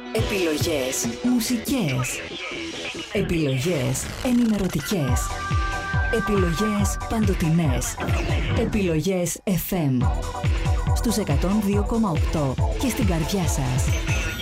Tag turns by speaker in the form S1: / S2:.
S1: Επιλογές μουσικές. Επιλογές ενημερωτικές. Επιλογές παντοτινές. Επιλογές FM. Στους 102,8 και στην καρδιά σας.